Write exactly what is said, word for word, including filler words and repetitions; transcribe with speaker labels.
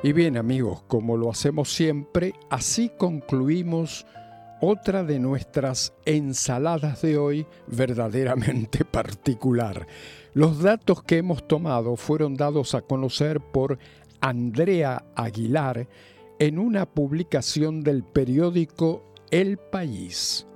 Speaker 1: Y bien amigos, como lo hacemos siempre, así concluimos otra de nuestras ensaladas de hoy verdaderamente particular. Los datos que hemos tomado fueron dados a conocer por Andrea Aguilar en una publicación del periódico El País.